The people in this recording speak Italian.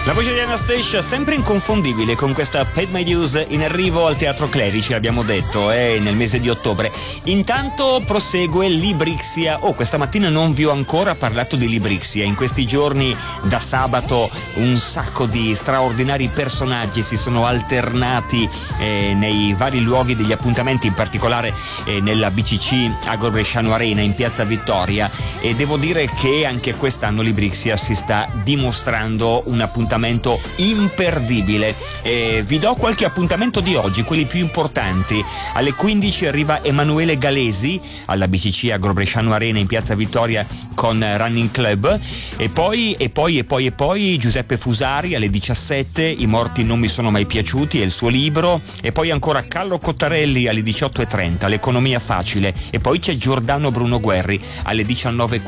La voce di Anastacia sempre inconfondibile con questa Paid My Dues in arrivo al Teatro Clerici, abbiamo detto, nel mese di ottobre. Intanto prosegue Librixia. Questa mattina non vi ho ancora parlato di Librixia. In questi giorni da sabato un sacco di straordinari personaggi si sono alternati nei vari luoghi degli appuntamenti, in particolare nella BCC Agro Bresciano Arena in Piazza Vittoria, e devo dire che anche quest'anno Librixia si sta dimostrando un appuntamento imperdibile. Vi do qualche appuntamento di oggi, quelli più importanti. Alle 15 arriva Emanuele Galesi alla BCC Agro Bresciano Arena in Piazza Vittoria con Running Club, e poi Giuseppe Fusari alle 17, I morti non mi sono mai piaciuti e il suo libro, e poi ancora Carlo Cottarelli alle 18:30, L'economia facile, e poi c'è Giordano Bruno Guerri alle 19:15.